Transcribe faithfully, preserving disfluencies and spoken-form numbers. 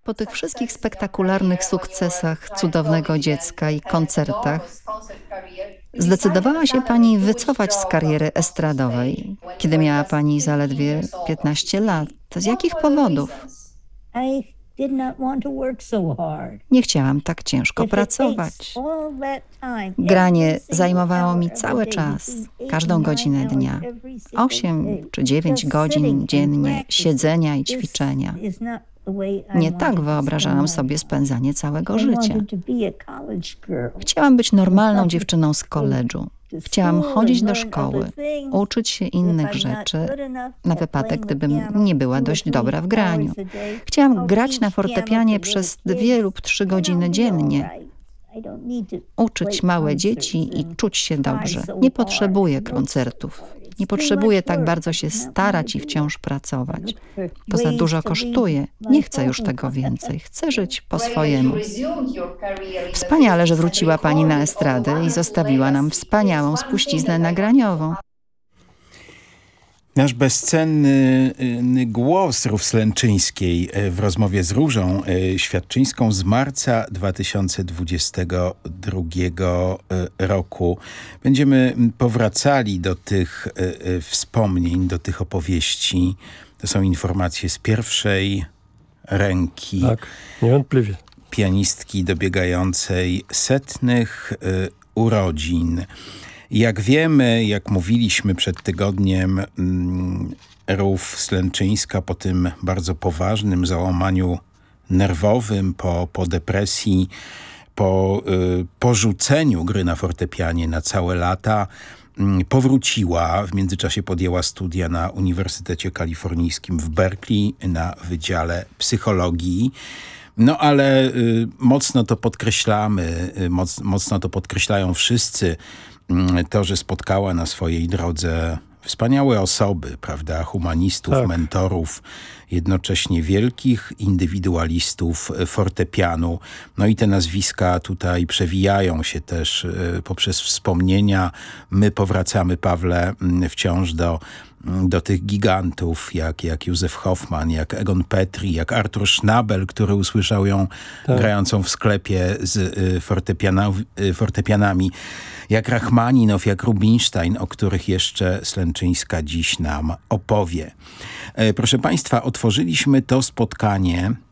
Po tych wszystkich spektakularnych sukcesach cudownego dziecka i koncertach zdecydowała się pani wycofać z kariery estradowej, kiedy miała pani zaledwie piętnaście lat. Z jakich powodów? Nie chciałam tak ciężko pracować. Granie zajmowało mi cały czas, każdą godzinę dnia. Osiem czy dziewięć godzin dziennie siedzenia i ćwiczenia. Nie tak wyobrażałam sobie spędzanie całego życia. Chciałam być normalną dziewczyną z koledżu. Chciałam chodzić do szkoły, uczyć się innych rzeczy, na wypadek, gdybym nie była dość dobra w graniu. Chciałam grać na fortepianie przez dwie lub trzy godziny dziennie. Uczyć małe dzieci i czuć się dobrze. Nie potrzebuję koncertów. Nie potrzebuję tak bardzo się starać i wciąż pracować. To za dużo kosztuje. Nie chcę już tego więcej. Chcę żyć po swojemu. Wspaniale, że wróciła pani na estradę i zostawiła nam wspaniałą spuściznę nagraniową. Nasz bezcenny głos Róż Slęczyńskiej w rozmowie z Różą Świadczyńską z marca dwa tysiące dwudziestego drugiego roku. Będziemy powracali do tych wspomnień, do tych opowieści. To są informacje z pierwszej ręki. Tak, niewątpliwie. Pianistki dobiegającej setnych urodzin. Jak wiemy, jak mówiliśmy przed tygodniem, Róż Slęczyńska po tym bardzo poważnym załamaniu nerwowym, po, po depresji, po y, porzuceniu gry na fortepianie na całe lata, y, powróciła. W międzyczasie podjęła studia na Uniwersytecie Kalifornijskim w Berkeley na Wydziale Psychologii. No ale y, mocno to podkreślamy, y, moc, mocno to podkreślają wszyscy, to, że spotkała na swojej drodze wspaniałe osoby, prawda, humanistów, tak. mentorów, jednocześnie wielkich indywidualistów fortepianu. No i te nazwiska tutaj przewijają się też y, poprzez wspomnienia. My powracamy, Pawle, wciąż do do tych gigantów, jak, jak Józef Hoffman, jak Egon Petri, jak Artur Schnabel, który usłyszał ją tak. grającą w sklepie z y, fortepiana, y, fortepianami, jak Rachmaninow, jak Rubinstein, o których jeszcze Slęczyńska dziś nam opowie. E, proszę Państwa, otworzyliśmy to spotkanie